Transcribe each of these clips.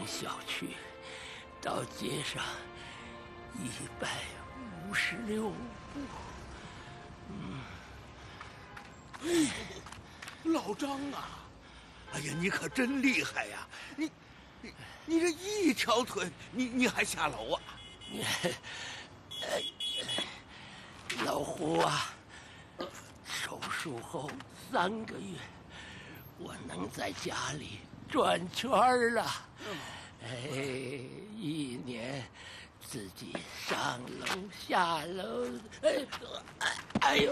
小区到街上156步。 老张啊，哎呀，你可真厉害呀！你这一条腿，你还下楼啊？ 老胡啊，手术后3个月，我能在家里转圈了。1年自己上楼下楼，哎呦，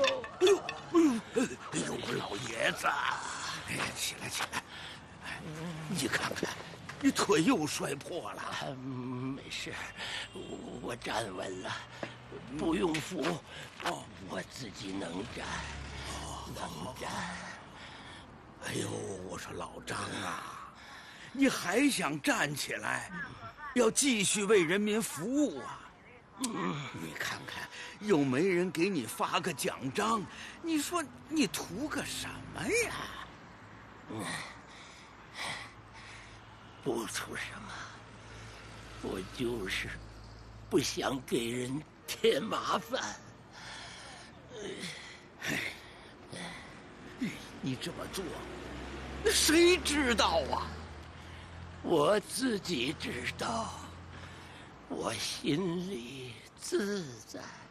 我老爷子，哎呀，起来起来，你看看，你腿又摔破了。 没事，我站稳了，不用扶，我自己能站，能站。 哎呦，我说老张啊，你还想站起来，要继续为人民服务啊！你看看，又没人给你发个奖章，你说你图个什么呀？ 不图什么，我就是不想给人添麻烦。 你这么做，那谁知道啊？ 我自己知道，我心里自在。